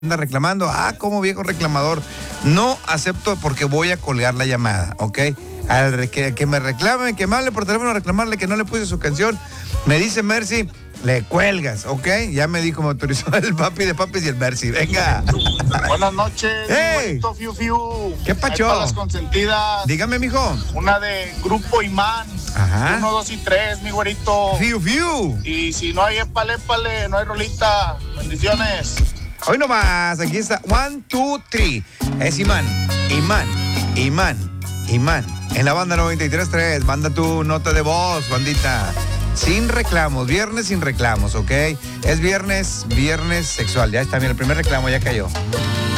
anda reclamando. Como viejo reclamador. No acepto porque voy a colgar la llamada, ¿ok? Al que me reclame, que me hable por teléfono a reclamarle que no le puse su canción, me dice Mercy, le cuelgas, ¿ok? Ya me dijo, me autorizó el papi de papis y el Mercy. Venga. Buenas noches. ¡Hey! Fiu, fiu. ¿Qué pacho? Para las consentidas. Dígame, mijo. Una de Grupo Imán. Ajá. 1, 2 y 3, mi güerito. Fiu, fiu. Y si no hay épale, no hay rolita. Bendiciones. Hoy nomás, aquí está. 1, 2, 3. Es Imán. En la banda 93.3, manda tu nota de voz, bandita. Sin reclamos, viernes sin reclamos, ¿ok? Es viernes sexual. Ya está, mira, el primer reclamo ya cayó.